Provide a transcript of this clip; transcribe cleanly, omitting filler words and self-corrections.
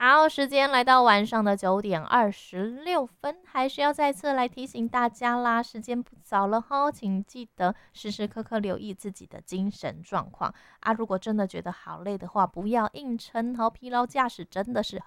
好，时间来到晚上的9:26，还是要再次来提醒大家啦，时间不早了吼，请记得时时刻刻留意自己的精神状况啊。如果真的觉得好累的话，不要硬撑哦，疲劳驾驶真的是